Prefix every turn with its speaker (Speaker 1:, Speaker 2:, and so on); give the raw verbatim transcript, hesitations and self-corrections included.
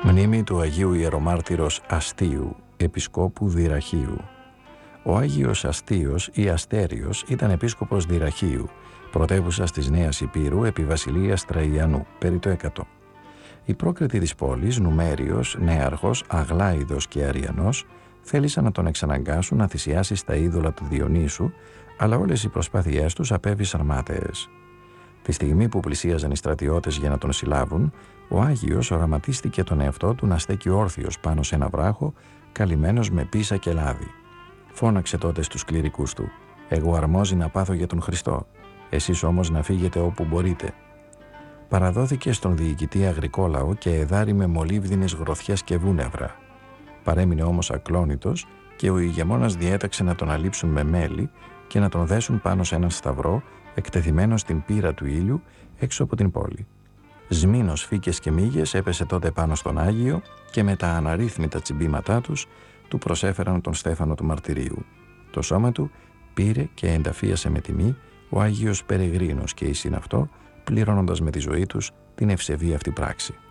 Speaker 1: Μνήμη του Αγίου Ιερομάρτυρος Αστείου, Επισκόπου Δυραχείου. Ο Άγιος Αστειος ή Αστέριος ήταν επίσκοπος Δυραχείου, πρωτεύουσας της Νέας Υπήρου επί βασιλείας Τραϊανού, περί το εκατό. Οι πρόκριτοι της πόλης, Νουμέριος, Νέαρχος, Αγλάιδος και Αριανός, θέλησαν να τον εξαναγκάσουν να θυσιάσει στα είδωλα του Διονύσου, αλλά όλες οι προσπάθειές τους απέβησαν μάταιες. Τη στιγμή που πλησίαζαν οι στρατιώτες για να τον συλλάβουν, ο Άγιος οραματίστηκε τον εαυτό του να στέκει όρθιος πάνω σε ένα βράχο, καλυμμένος με πίσα και λάδι. Φώναξε τότε στους κληρικούς του: «Εγώ αρμόζει να πάθω για τον Χριστό, εσείς όμως να φύγετε όπου μπορείτε». Παραδόθηκε στον διοικητή Αγρικόλαο και εδάρει με μολύβδινες γροθιές και βούνευρα. Παρέμεινε όμως ακλόνητος και ο ηγεμόνας διέταξε να τον αλείψουν με μέλι και να τον δέσουν πάνω σε έναν σταυρό, εκτεθειμένο στην πύρα του ήλιου έξω από την πόλη. Σμήνος, φύκες και μύγες έπεσε τότε πάνω στον Άγιο και με τα αναρρύθμιτα τσιμπήματά τους του προσέφεραν τον στέφανο του μαρτυρίου. Το σώμα του πήρε και ενταφίασε με τιμή ο Άγιος Περεγρίνος και εις αυτό πληρώνοντας με τη ζωή τους την ευσεβή αυτή πράξη.